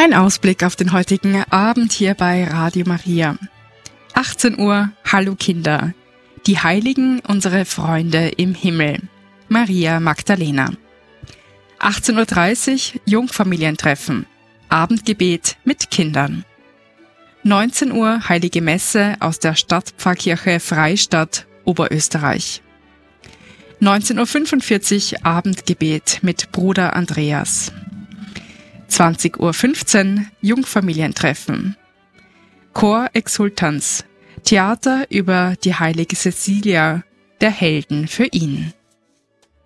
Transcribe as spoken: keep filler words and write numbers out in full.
Ein Ausblick auf den heutigen Abend hier bei Radio Maria. achtzehn Uhr, Hallo Kinder. Die Heiligen, unsere Freunde im Himmel. Maria Magdalena. achtzehn Uhr dreißig, Jungfamilientreffen. Abendgebet mit Kindern. neunzehn Uhr, Heilige Messe aus der Stadtpfarrkirche Freistadt, Oberösterreich. neunzehn Uhr fünfundvierzig, Abendgebet mit Bruder Andreas. zwanzig Uhr fünfzehn, Jungfamilientreffen. Chor Exultanz. Theater über die heilige Cecilia, der Helden für ihn.